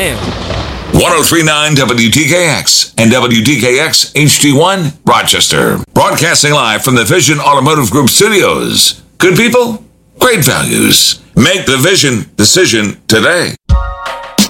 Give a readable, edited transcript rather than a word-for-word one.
Damn. 1039 WTKX and WTKX HD1 Rochester. Broadcasting live from the Vision Automotive Group studios. Good people, great values. Make the Vision decision today.